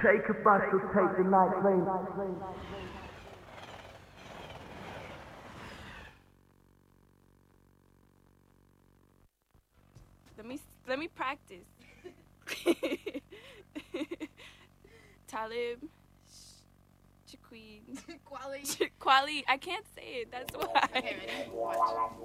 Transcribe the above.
Take a bus or take the night train. Let me practice. Talib, Shaqueen, Quality. Kweli. I can't say it. That's why. Okay, ready? Watch.